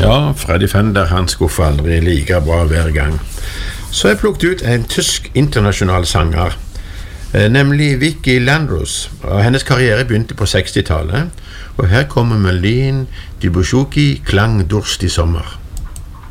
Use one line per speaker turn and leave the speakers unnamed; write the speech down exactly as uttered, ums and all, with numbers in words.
Ja, Freddy Fender, han skuffer aldri like bra hver gang. Så jeg plukket ut en tysk internasjonal sanger, nemlig Vicky Landrus. Og hennes karriere begynte på sekstitallet, og her kommer Marlene Dybuszuki, Klang Durst i sommer.